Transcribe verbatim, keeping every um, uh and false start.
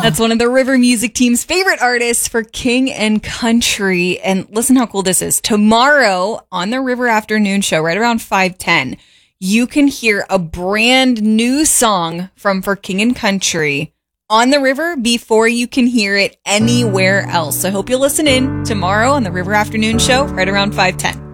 That's one of the River Music Team's favorite artists for King and Country. And listen how cool this is. Tomorrow on the River Afternoon Show, right around five ten, you can hear a brand new song from For King and Country on the River before you can hear it anywhere else. So I hope you'll listen in tomorrow on the River Afternoon Show, right around five ten.